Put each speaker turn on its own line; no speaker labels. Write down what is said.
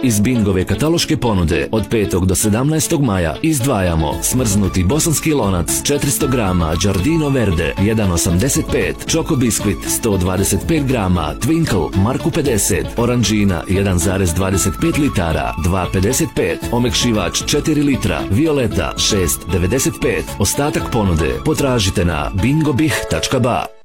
Iz Bingove kataloške ponude od 5. do 17. maja izdvajamo smrznuti bosanski lonac 400 grama Giardino Verde 1,85, Choco Biscuit 125 grama Twinkle Marku 50, Oranžina 1,25 litara 2,55, omekšivač 4 litra Violeta 6,95. Ostatak ponude potražite na bingobih.ba.